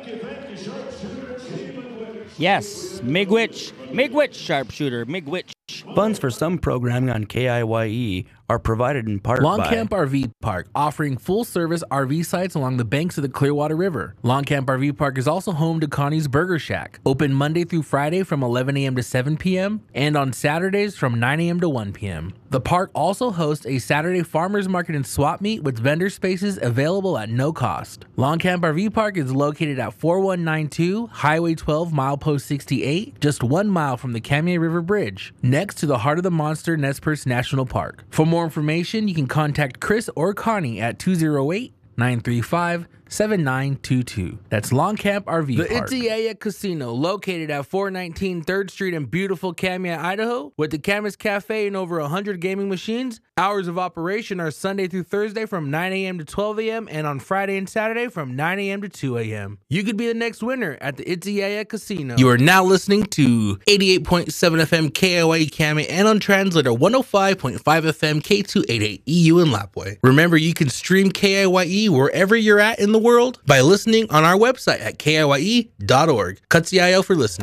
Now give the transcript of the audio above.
Yes, Migwitch sharpshooter, Migwitch. Funds for some programming on KIYE are provided in part Long by Camp RV Park, offering full-service RV sites along the banks of the Clearwater River. Long Camp RV Park is also home to Connie's Burger Shack, open Monday through Friday from 11 a.m. to 7 p.m. and on Saturdays from 9 a.m. to 1 p.m. The park also hosts a Saturday farmers market and swap meet with vendor spaces available at no cost. Long Camp RV Park is located at 4192 Highway 12, milepost 68, just 1 mile from the Kamiah River Bridge, next to the Heart of the Monster Nez Perce National Park. For more information, you can contact Chris or Connie at 208-935-7922. That's Long Camp RV Park. The Itziaya Casino, located at 419 3rd Street in beautiful Kamiah, Idaho, with the Camas Cafe and over 100 gaming machines. Hours of operation are Sunday through Thursday from 9 a.m. to 12 a.m. and on Friday and Saturday from 9 a.m. to 2 a.m. You could be the next winner at the Itziaya Casino. You are now listening to 88.7 FM KIYE Kamiah and on translator 105.5 FM K288 EU in Lapwai. Remember, you can stream KIYE wherever you're at in the world by listening on our website at KIYE.org. Katsiayo for listening.